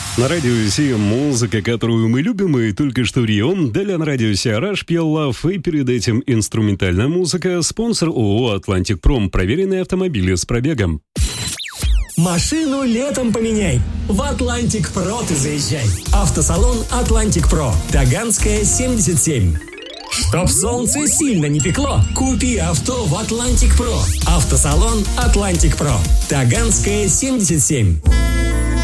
На радио Си музыка, которую мы любим, и только что Рион, далее на радио Си Араш пел Лав, и перед этим инструментальная музыка, спонсор ООО «Атлантик Пром», проверенные автомобили с пробегом. Машину летом поменяй. В Атлантик Про ты заезжай. Автосалон Атлантик Про. Таганская, 77. Чтоб солнце сильно не пекло, купи авто в Атлантик Про. Автосалон Атлантик Про. Таганская, 77.